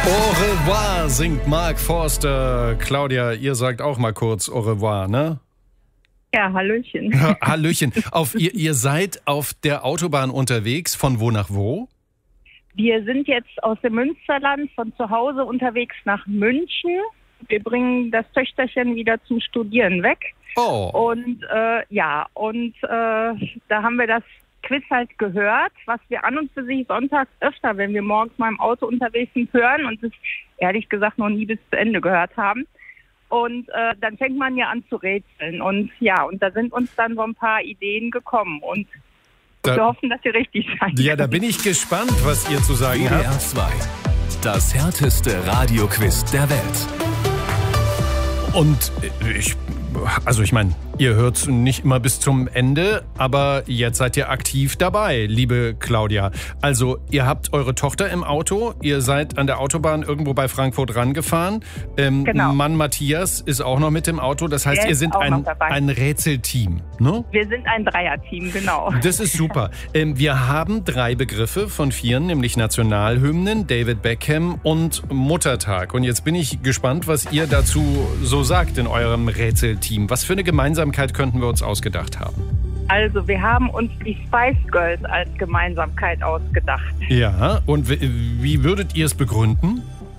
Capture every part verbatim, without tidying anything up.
Au revoir singt Mark Forster. Claudia, ihr sagt auch mal kurz au revoir, ne? Ja, Hallöchen. Ha- Hallöchen. Auf, ihr, ihr seid auf der Autobahn unterwegs. Von wo nach wo? Wir sind jetzt aus dem Münsterland von zu Hause unterwegs nach München. Wir bringen das Töchterchen wieder zum Studieren weg. Oh. Und äh, ja, und äh, da haben wir das Quiz halt gehört, was wir an und für sich sonntags öfter, wenn wir morgens mal im Auto unterwegs sind, hören und es ehrlich gesagt noch nie bis zu Ende gehört haben. Und äh, dann fängt man ja an zu rätseln. Und ja, und da sind uns dann so ein paar Ideen gekommen. Und Da- wir hoffen, dass sie richtig sein. Ja, da bin ich gespannt, was ihr zu sagen W D R habt. zwei. Das härteste Radioquiz der Welt. Und ich, also ich meine, ihr hört nicht immer bis zum Ende, aber jetzt seid ihr aktiv dabei, liebe Claudia. Also ihr habt eure Tochter im Auto, ihr seid an der Autobahn irgendwo bei Frankfurt rangefahren. Ähm, Genau. Mann Matthias ist auch noch mit im Auto, das heißt, Der ihr ist seid auch ein, noch dabei. ein Rätselteam, ne? Wir sind ein Dreierteam, genau. Das ist super. Ähm, wir haben drei Begriffe von vieren, nämlich Nationalhymnen, David Beckham und Muttertag. Und jetzt bin ich gespannt, was ihr dazu so sagt in eurem Rätselteam. Was für eine Gemeinsamkeit könnten wir uns ausgedacht haben? Also wir haben uns die Spice Girls als Gemeinsamkeit ausgedacht. Ja, und wie, wie würdet ihr es begründen?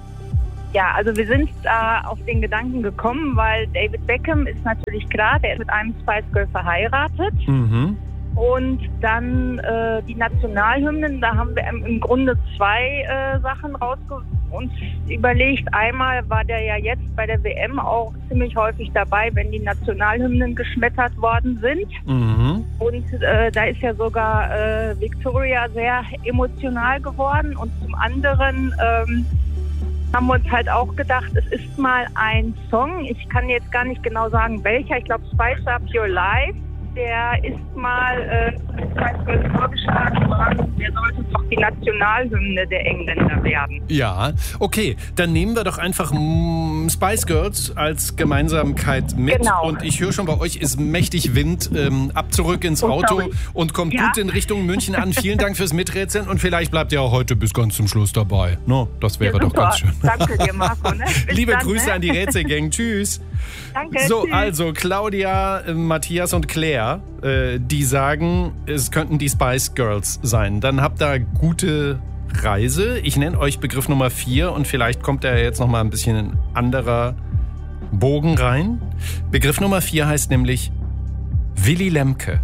Ja, also wir sind äh, auf den Gedanken gekommen, weil David Beckham ist natürlich klar, der ist mit einem Spice Girl verheiratet. Mhm. Und dann äh, die Nationalhymnen, da haben wir im, im Grunde zwei äh, Sachen rausge uns überlegt. Einmal war der ja jetzt bei der W M auch ziemlich häufig dabei, wenn die Nationalhymnen geschmettert worden sind. Mhm. Und äh, da ist ja sogar äh, Victoria sehr emotional geworden. Und zum anderen ähm, haben wir uns halt auch gedacht, es ist mal ein Song. Ich kann jetzt gar nicht genau sagen, welcher. Ich glaube, Spice Up Your Life. Der ist mal äh, Spice Girls vorgeschlagen worden. Der sollte doch die Nationalhymne der Engländer werden. Ja, okay, dann nehmen wir doch einfach mm, Spice Girls als Gemeinsamkeit mit. Genau. Und ich höre schon, bei euch ist mächtig Wind. Ähm, ab zurück ins Oh, Auto sorry. und kommt Ja. gut in Richtung München an. Vielen Dank fürs Miträtseln und vielleicht bleibt ihr auch heute bis ganz zum Schluss dabei. No, das wäre Ja, doch super. ganz schön. Danke dir, Marco. Ne? Bis Liebe dann, Grüße ne? an die Rätselgang. Tschüss. Danke. So, tschüss. also Claudia, äh, Matthias und Claire, äh, die sagen, es könnten die Spice Girls sein. Dann habt ihr gute Reise. Ich nenne euch Begriff Nummer vier und vielleicht kommt da jetzt noch mal ein bisschen ein anderer Bogen rein. Begriff Nummer vier heißt nämlich Willy Lemke.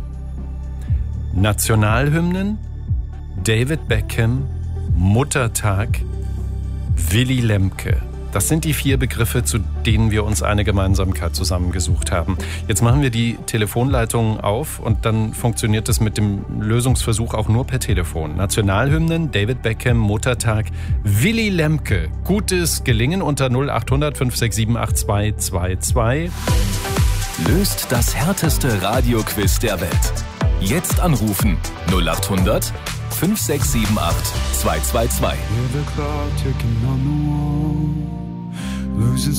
Nationalhymnen, David Beckham, Muttertag, Willy Lemke. Das sind die vier Begriffe, zu denen wir uns eine Gemeinsamkeit zusammengesucht haben. Jetzt machen wir die Telefonleitungen auf und dann funktioniert das mit dem Lösungsversuch auch nur per Telefon. Nationalhymnen, David Beckham, Muttertag, Willy Lemke. Gutes Gelingen unter null acht hundert fünf sechs sieben acht zwei zwei zwei. Löst das härteste Radioquiz der Welt. Jetzt anrufen null acht hundert fünf sechs sieben acht zwei zwei zwei. Hear the clock ticking on the wall, losing